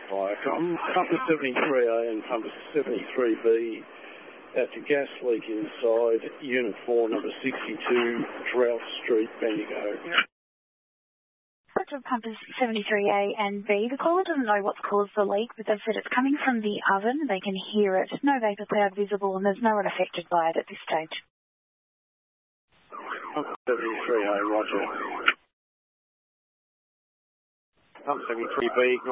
fire. Pumper 73A and pumper 73B at the gas leak inside Unit 4, number 62, Drought Street, Bendigo. Roger, pumpers 73A and B. The caller doesn't know what's caused the leak, but they've said it's coming from the oven. They can hear it. No vapour cloud visible, and there's no one affected by it at this stage. Pumper 73A, roger. Pump 73B,